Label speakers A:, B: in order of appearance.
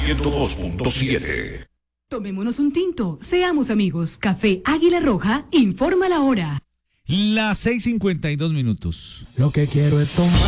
A: 102.7.
B: Tomémonos un tinto, seamos amigos. Café Águila Roja informa la hora.
C: Las 6:52.
D: Lo que quiero es tomar.